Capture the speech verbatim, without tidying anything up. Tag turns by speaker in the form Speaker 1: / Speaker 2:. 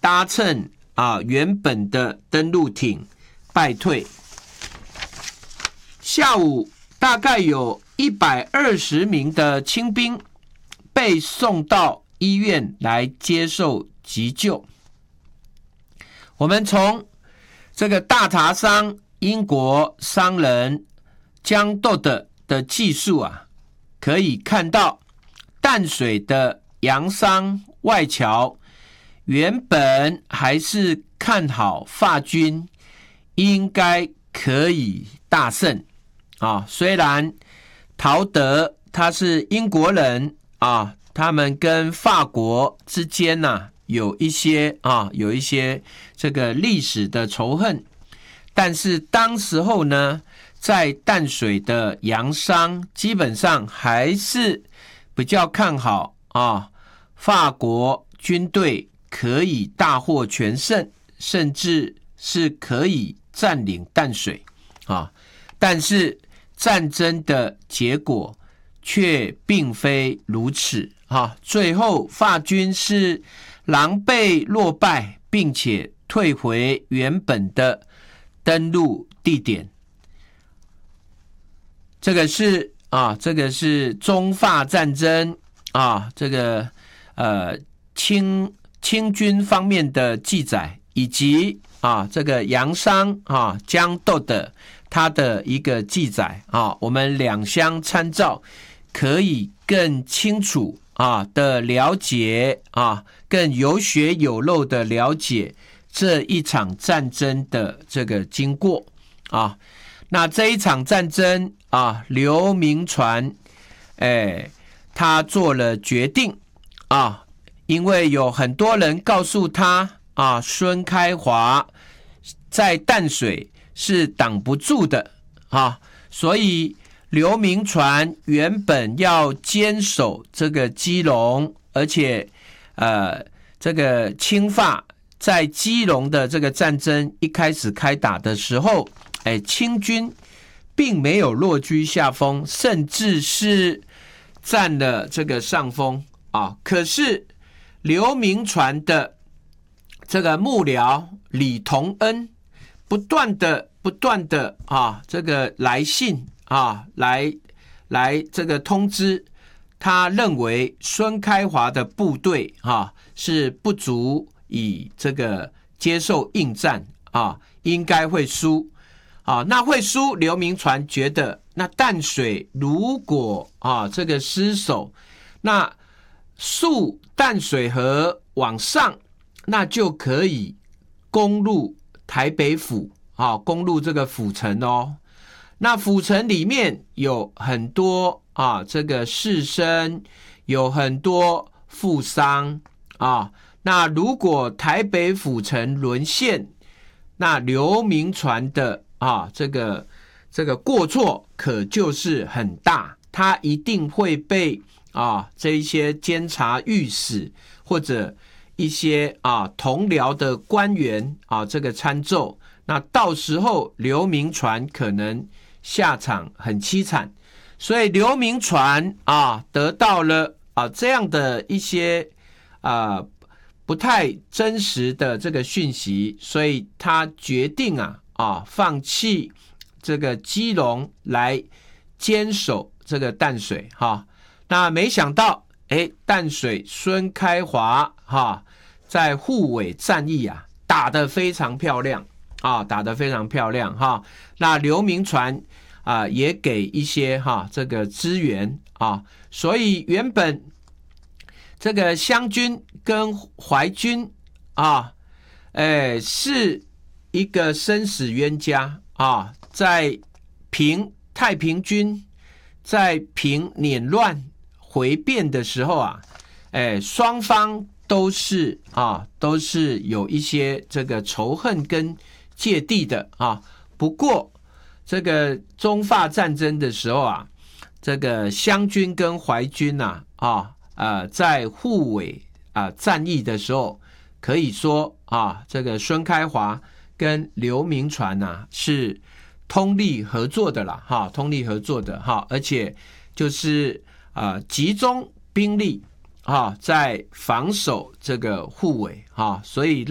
Speaker 1: 搭乘啊原本的登陆艇败退。下午大概有一百二十名的清兵被送到医院来接受急救。我们从这个大塔商英国商人江豆的的技术啊，可以看到淡水的洋商外侨原本还是看好法军应该可以大胜啊，虽然陶德他是英国人啊，他们跟法国之间呐、啊、有一些啊有一些这个历史的仇恨，但是当时候呢，在淡水的洋商基本上还是比较看好啊法国军队可以大获全胜，甚至是可以占领淡水啊，但是战争的结果却并非如此啊！最后法军是狼狈落败，并且退回原本的登陆地点。这个是啊，这个是中法战争啊，这个呃清清军方面的记载，以及啊这个洋商啊江豆的他的一个记载啊，我们两相参照，可以更清楚啊的了解啊，更有血有肉的了解这一场战争的这个经过啊。那这一场战争啊，刘铭传，哎，他做了决定啊，因为有很多人告诉他啊，孙开华在淡水是挡不住的啊，所以刘铭传原本要坚守这个基隆，而且呃，这个清法在基隆的这个战争一开始开打的时候，哎，清军并没有落居下风，甚至是占了这个上风啊。可是刘铭传的这个幕僚李同恩不断的不断的啊，这个来信啊，来来这个通知，他认为孙开华的部队啊是不足以这个接受应战啊，应该会输啊。那会输，刘铭传觉得那淡水如果啊这个失守，那溯淡水河往上，那就可以攻入台北府啊，攻入这个府城哦。那府城里面有很多啊，这个士绅，有很多富商啊。那如果台北府城沦陷，那刘铭传的啊，这个这个过错可就是很大，他一定会被啊这一些监察御史或者一些啊同僚的官员啊这个参奏，那到时候刘铭传可能下场很凄惨，所以刘铭传啊得到了啊这样的一些啊不太真实的这个讯息，所以他决定啊啊放弃这个基隆来坚守这个淡水哈、啊。那没想到哎，淡水孙开华哈、啊、在护尾战役啊打得非常漂亮啊，打得非常漂亮哈、啊。那刘铭传啊也给一些哈、啊、这个支援啊，所以原本这个湘军跟淮军啊，哎是一个生死冤家啊，在平太平军在平捻乱回变的时候啊，哎双方都是啊都是有一些这个仇恨跟芥蒂的啊。不过这个中法战争的时候啊，这个湘军跟淮军啊啊呃在护尾啊战役的时候，可以说啊这个孙开华跟刘铭传啊是通力合作的啦哈，通力合作的哈，而且就是啊、呃、集中兵力啊在防守这个护尾哈，所以